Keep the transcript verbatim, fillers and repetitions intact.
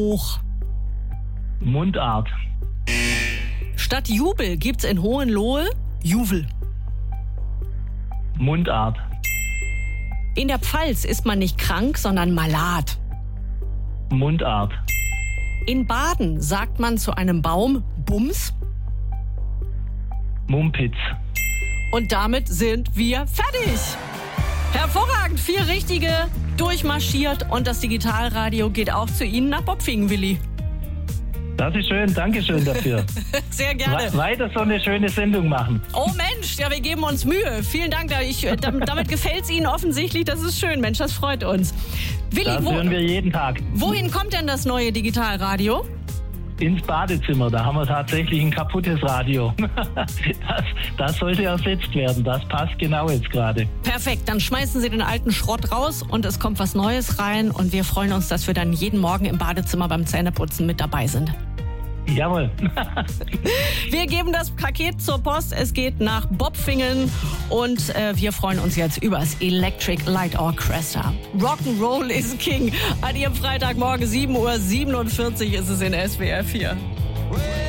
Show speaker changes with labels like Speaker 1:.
Speaker 1: hoch.
Speaker 2: Mundart.
Speaker 1: Statt Jubel gibt's in Hohenlohe Juwel.
Speaker 2: Mundart.
Speaker 1: In der Pfalz ist man nicht krank, sondern malat.
Speaker 2: Mundart.
Speaker 1: In Baden sagt man zu einem Baum Bums.
Speaker 2: Mumpitz.
Speaker 1: Und damit sind wir fertig. Hervorragend, vier richtige, durchmarschiert und das Digitalradio geht auch zu Ihnen nach Bopfingen, Willi.
Speaker 2: Das ist schön, danke schön dafür.
Speaker 1: Sehr gerne.
Speaker 2: We- weiter so eine schöne Sendung machen.
Speaker 1: Oh Mensch, ja, wir geben uns Mühe. Vielen Dank, ich, damit gefällt es Ihnen offensichtlich, das ist schön, Mensch, das freut uns. Willi,
Speaker 2: Das
Speaker 1: wo,
Speaker 2: hören wir jeden Tag.
Speaker 1: wohin kommt denn das neue Digitalradio?
Speaker 2: Ins Badezimmer, da haben wir tatsächlich ein kaputtes Radio. Das, das sollte ersetzt werden, das passt genau jetzt gerade.
Speaker 1: Perfekt, dann schmeißen Sie den alten Schrott raus und es kommt was Neues rein und wir freuen uns, dass wir dann jeden Morgen im Badezimmer beim Zähneputzen mit dabei sind.
Speaker 2: Jawohl.
Speaker 1: Wir geben das Paket zur Post, es geht nach Bopfingen und äh, wir freuen uns jetzt über das Electric Light Orchestra. Rock'n'Roll is King. An Ihrem Freitagmorgen sieben Uhr siebenundvierzig ist es in S W R vier.